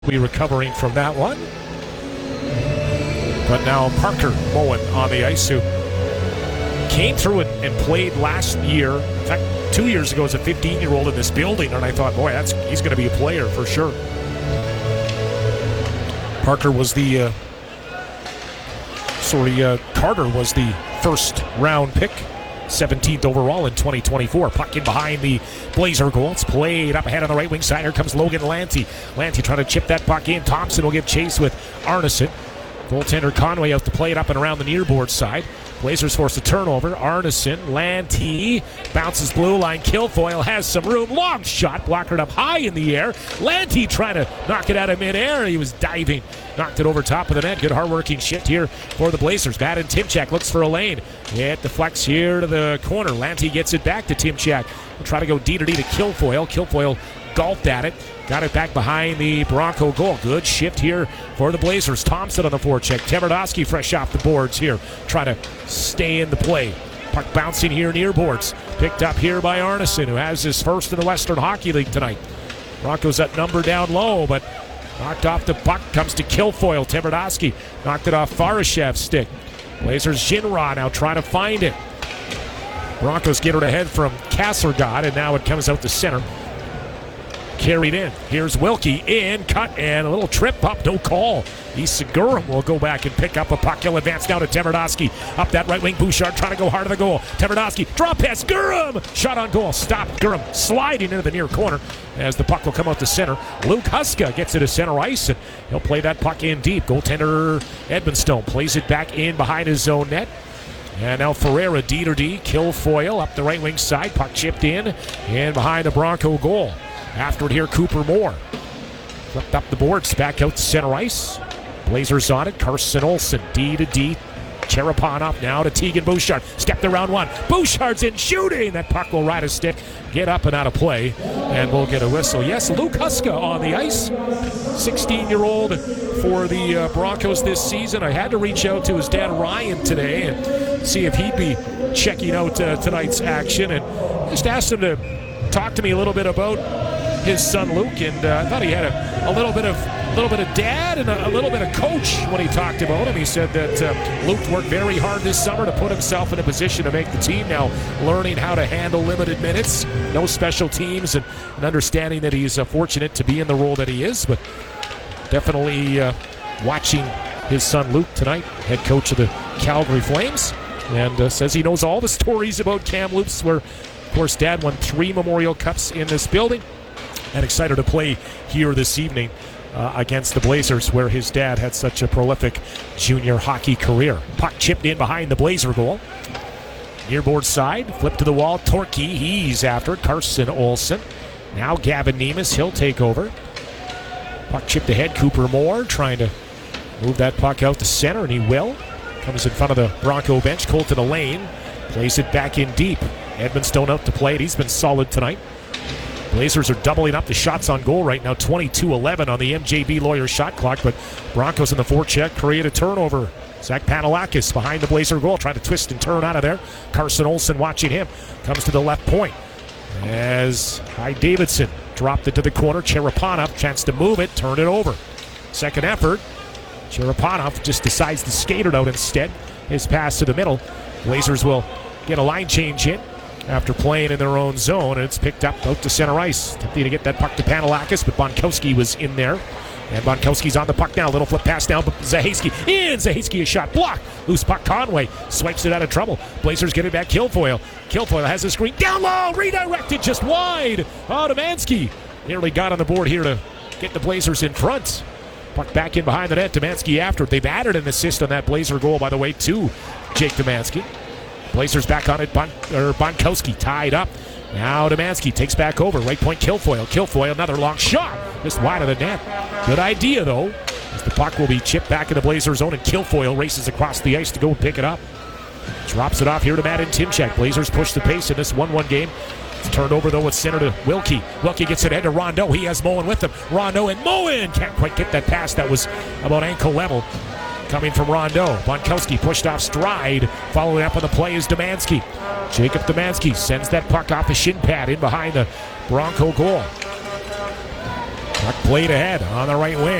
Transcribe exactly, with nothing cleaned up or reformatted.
We recovering from that one. But now Parker Moen on the ice, who came through and, and played last year. In fact, two years ago as a fifteen-year-old in this building, and I thought, boy, that's he's going to be a player for sure. Parker was the, uh, sorry, uh, Carter was the first round pick, seventeenth overall in twenty twenty-four. Puck in behind the Blazer goal. It's played up ahead on the right wing side. Here comes Logan Lanty. Lanty trying to chip that puck in. Thompson will give chase with Arneson. Goaltender Conway out to play it up and around the near board side. Blazers force a turnover. Arneson, Lanty bounces blue line. Kilfoyle has some room. Long shot, blockered up high in the air. Lanty trying to knock it out of midair. He was diving, knocked it over top of the net. Good hard-working shift here for the Blazers. Madden Timchak looks for a lane. It deflects here to the corner. Lanty gets it back to Timchak. We'll try to go D to D to Kilfoyle. Kilfoyle gulped at it. Got it back behind the Bronco goal. Good shift here for the Blazers. Thompson on the forecheck. Tverdovsky fresh off the boards here. Trying to stay in the play. Puck bouncing here near boards. Picked up here by Arneson, who has his first in the Western Hockey League tonight. Broncos that number down low, but knocked off the puck. Comes to Kilfoyle. Tverdovsky knocked it off Farashev's stick. Blazers Ginra now trying to find it. Broncos get it ahead from Kassergod, and now it comes out the center. Carried in. Here's Wilkie in, cut, and a little trip up, no call. Segurum will go back and pick up a puck. He'll advance down to Tverdovsky. Up that right wing, Bouchard trying to go hard to the goal. Tverdovsky, drop pass, Gurum! Shot on goal, stop. Gurum sliding into the near corner as the puck will come out to center. Luke Huska gets it to center ice, and he'll play that puck in deep. Goaltender Edmonstone plays it back in behind his own net. And now Ferreira, D to D, Kilfoyle up the right wing side. Puck chipped in, and behind the Bronco goal. After it here, Cooper Moore. Flipped up the boards, back out to center ice. Blazers on it, Carson Olsen, D to D. Cherepanov now to Tegan Bouchard. Stepped around one. Bouchard's in shooting. That puck will ride a stick, get up and out of play, and we'll get a whistle. Yes, Luke Huska on the ice. sixteen-year-old for the uh, Broncos this season. I had to reach out to his dad, Ryan, today and see if he'd be checking out uh, tonight's action, and just asked him to talk to me a little bit about his son Luke, and uh, I thought he had a, a little bit of a little bit of dad and a, a little bit of coach when he talked about him. He said that uh, Luke worked very hard this summer to put himself in a position to make the team, now learning how to handle limited minutes, no special teams, and, and understanding that he's uh, fortunate to be in the role that he is, but definitely uh, watching his son Luke tonight, head coach of the Calgary Flames, and uh, says he knows all the stories about Kamloops, where of course Dad won three Memorial Cups in this building, and excited to play here this evening uh, against the Blazers, where his dad had such a prolific junior hockey career. Puck chipped in behind the Blazer goal. Nearboard side, flip to the wall. Torquay, he's after it. Carson Olsen. Now Gavin Nemes, he'll take over. Puck chipped ahead. Cooper Moore trying to move that puck out to center, and he will. Comes in front of the Bronco bench. Colton Elaine plays it back in deep. Edmonstone out to play it. He's been solid tonight. Blazers are doubling up the shots on goal right now, twenty-two eleven on the M J B Lawyer shot clock, but Broncos in the forecheck create a turnover. Zach Panelakis behind the Blazer goal, trying to twist and turn out of there. Carson Olsen watching him. Comes to the left point as Hy Davidson dropped it to the corner. Cherepanov, chance to move it, turn it over. Second effort. Cherepanov just decides to skate it out instead. His pass to the middle. Blazers will get a line change in after playing in their own zone, and it's picked up out to center ice. Attempting to get that puck to Panelakis, but Bonkowski was in there. And Bonkowski's on the puck now. Little flip pass down, but Zahaski in. Zahaski a shot blocked. Loose puck. Conway swipes it out of trouble. Blazers get it back. Kilfoyle. Kilfoyle has a screen. Down low. Redirected just wide. Domansky nearly got on the board here to get the Blazers in front. Puck back in behind the net. Domansky after it. They've added an assist on that Blazer goal, by the way, to Jake Domansky. Blazers back on it. Bon, or Bonkowski tied up. Now Domansky takes back over. Right point, Kilfoyle. Kilfoyle, another long shot. Just wide of the net. Good idea, though, as the puck will be chipped back in the Blazer zone, and Kilfoyle races across the ice to go and pick it up. Drops it off here to Madden Timchak. Blazers push the pace in this one one game. It's turned over, though, with center to Wilkie. Wilkie gets it ahead to Rondeau. He has Moen with him. Rondeau and Moen can't quite get that pass. That was about ankle level. Coming from Rondeau. Bonkowski pushed off stride. Following up on the play is Domansky. Jacob Domansky sends that puck off the shin pad in behind the Bronco goal. Puck played ahead on the right wing.